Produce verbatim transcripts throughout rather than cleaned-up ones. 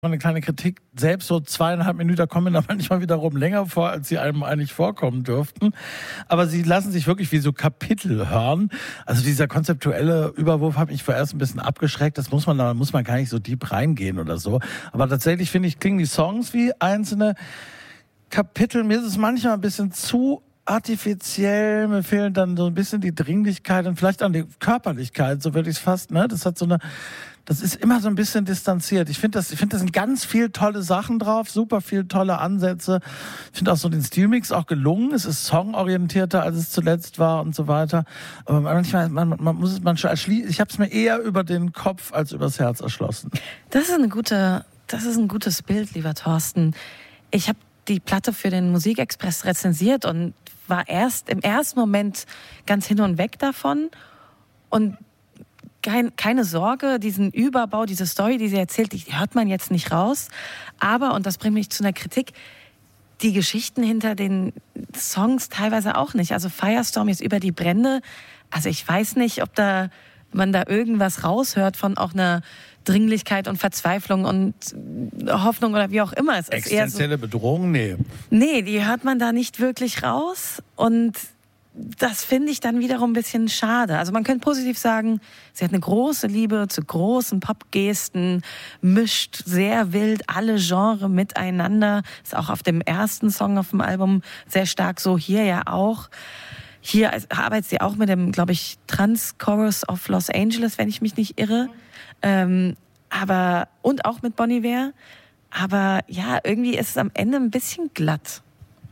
eine kleine Kritik, selbst so zweieinhalb Minuten, da kommen da manchmal wiederum länger vor, als sie einem eigentlich vorkommen dürften. Aber sie lassen sich wirklich wie so Kapitel hören. Also dieser konzeptuelle Überwurf hat mich vorerst ein bisschen abgeschreckt. Das muss man, da muss man gar nicht so deep reingehen oder so. Aber tatsächlich finde ich, klingen die Songs wie einzelne Kapitel. Mir ist es manchmal ein bisschen zu artifiziell, mir fehlt dann so ein bisschen die Dringlichkeit und vielleicht auch die Körperlichkeit, so würde ich es fast, ne? Das hat so eine, das ist immer so ein bisschen distanziert. Ich finde das, ich finde, da sind ganz viel tolle Sachen drauf, super viel tolle Ansätze. Ich finde auch so den Stilmix auch gelungen. Es ist songorientierter, als es zuletzt war und so weiter. Aber manchmal, man, man muss es, man schon erschließen. Ich habe es mir eher über den Kopf als übers Herz erschlossen. Das ist eine gute, das ist ein gutes Bild, lieber Thorsten. Ich habe die Platte für den Musikexpress rezensiert und war erst im ersten Moment ganz hin und weg davon. Und kein, keine Sorge, diesen Überbau, diese Story, die sie erzählt, die hört man jetzt nicht raus. Aber, und das bringt mich zu einer Kritik, die Geschichten hinter den Songs teilweise auch nicht. Also Firestorm ist über die Brände. Also ich weiß nicht, ob da man da irgendwas raushört von auch einer Dringlichkeit und Verzweiflung und Hoffnung oder wie auch immer. Es ist Existenzielle so, Bedrohung? Nee. Nee, die hört man da nicht wirklich raus. Und das finde ich dann wiederum ein bisschen schade. Also man könnte positiv sagen, sie hat eine große Liebe zu großen Popgesten, mischt sehr wild alle Genres miteinander. Ist auch auf dem ersten Song auf dem Album sehr stark so, hier ja auch. Hier arbeitet sie auch mit dem, glaube ich, Trans-Chorus of Los Angeles, wenn ich mich nicht irre. Ähm, aber, und auch mit Bon Iver. Aber ja, irgendwie ist es am Ende ein bisschen glatt.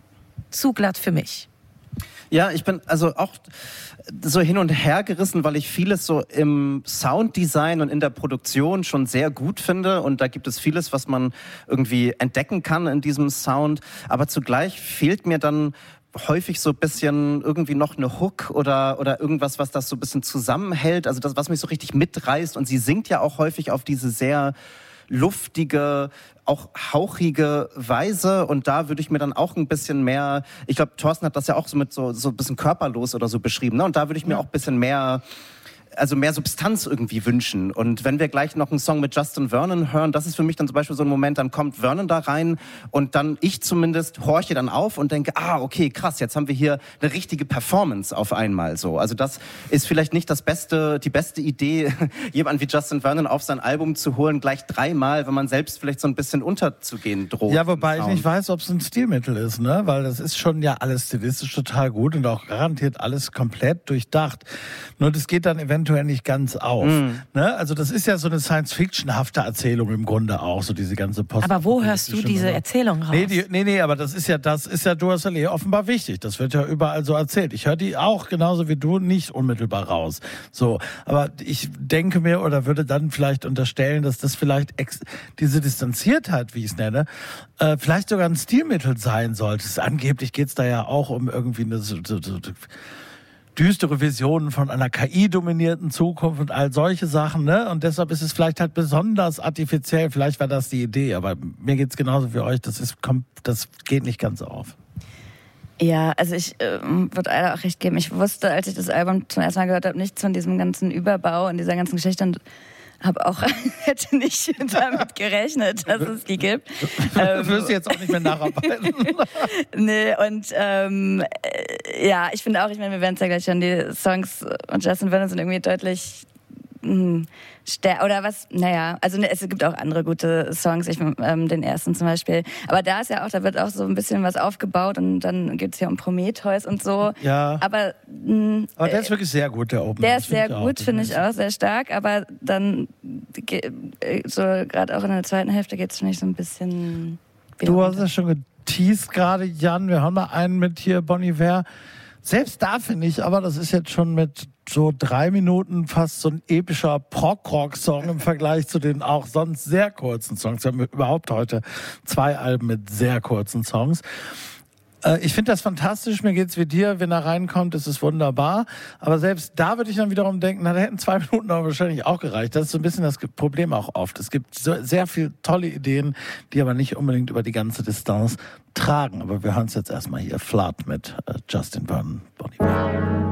Zu glatt für mich. Ja, ich bin also auch so hin und her gerissen, weil ich vieles so im Sounddesign und in der Produktion schon sehr gut finde. Und da gibt es vieles, was man irgendwie entdecken kann in diesem Sound. Aber zugleich fehlt mir dann häufig so ein bisschen irgendwie noch eine Hook oder oder irgendwas, was das so ein bisschen zusammenhält. Also das, was mich so richtig mitreißt. Und sie singt ja auch häufig auf diese sehr luftige, auch hauchige Weise. Und da würde ich mir dann auch ein bisschen mehr, ich glaube, Thorsten hat das ja auch so mit so, so ein bisschen körperlos oder so beschrieben, ne? Und da würde ich mir ja auch ein bisschen mehr, also mehr Substanz irgendwie wünschen. Und wenn wir gleich noch einen Song mit Justin Vernon hören, das ist für mich dann zum Beispiel so ein Moment, dann kommt Vernon da rein und dann, ich zumindest, horche dann auf und denke, ah, okay, krass, jetzt haben wir hier eine richtige Performance auf einmal so. Also das ist vielleicht nicht das beste, die beste Idee, jemanden wie Justin Vernon auf sein Album zu holen, gleich dreimal, wenn man selbst vielleicht so ein bisschen unterzugehen droht. Ja, wobei ich nicht weiß, ob es ein Stilmittel ist, ne? Weil das ist schon ja alles stilistisch total gut und auch garantiert alles komplett durchdacht. Nur das geht dann eventuell nicht ganz auf. Mm. Ne? Also das ist ja so eine Science-Fiction-hafte Erzählung im Grunde auch, so diese ganze Post. Aber wo hörst du diese Erzählung raus? Nee, die, nee, nee, aber das ist ja, das ist ja Duasselee offenbar wichtig. Das wird ja überall so erzählt. Ich höre die auch genauso wie du nicht unmittelbar raus. So, aber ich denke mir oder würde dann vielleicht unterstellen, dass das vielleicht ex- diese Distanziertheit, wie ich es nenne, äh, vielleicht sogar ein Stilmittel sein sollte. Angeblich geht es da ja auch um irgendwie eine so, so, so düstere Visionen von einer K I-dominierten Zukunft und all solche Sachen, ne? Und deshalb ist es vielleicht halt besonders artifiziell. Vielleicht war das die Idee, aber mir geht's genauso wie euch. Das ist, das geht nicht ganz auf. Ja, also ich äh, würde Ayla auch recht geben. Ich wusste, als ich das Album zum ersten Mal gehört habe, nichts von diesem ganzen Überbau und dieser ganzen Geschichte und habe auch hätte nicht damit gerechnet, dass es die gibt. Ähm, wirst du jetzt auch nicht mehr nacharbeiten. Nee, und ähm, ja, ich finde auch, ich meine, wir werden es ja gleich hören, die Songs und Justin Vernon sind irgendwie deutlich mh, stär- oder was, naja, also ne, es gibt auch andere gute Songs, ich ähm, den ersten zum Beispiel. Aber da ist ja auch, da wird auch so ein bisschen was aufgebaut und dann geht es ja um Prometheus und so. Ja. Aber, mh, aber der ist wirklich sehr gut, der Opener. Der ist sehr gut, finde ich auch, sehr stark, aber dann so gerade auch in der zweiten Hälfte geht es, finde ich, so ein bisschen. Du hast ja schon geteased gerade, Jan, wir haben da einen mit hier Bon Iver. Selbst da finde ich, aber das ist jetzt schon mit so drei Minuten fast so ein epischer Prog-Rock-Song im Vergleich zu den auch sonst sehr kurzen Songs. Wir haben überhaupt heute zwei Alben mit sehr kurzen Songs. Ich finde das fantastisch, mir geht's wie dir, wenn er reinkommt, ist es wunderbar. Aber selbst da würde ich dann wiederum denken, na, da hätten zwei Minuten aber wahrscheinlich auch gereicht. Das ist so ein bisschen das Problem auch oft. Es gibt so sehr viele tolle Ideen, die aber nicht unbedingt über die ganze Distanz tragen. Aber wir hören es jetzt erstmal hier, Flood mit Justin Vernon, Bon Iver.